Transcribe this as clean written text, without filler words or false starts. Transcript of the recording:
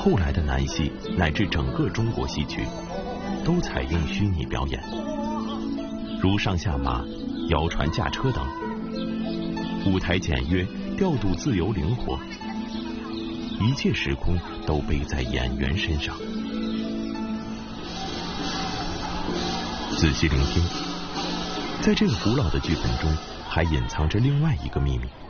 后来的南戏乃至整个中国戏曲，都采用虚拟表演，如上下马、摇船驾车等，舞台简约，调度自由灵活，一切时空都背在演员身上。仔细聆听，在这个古老的剧本中，还隐藏着另外一个秘密。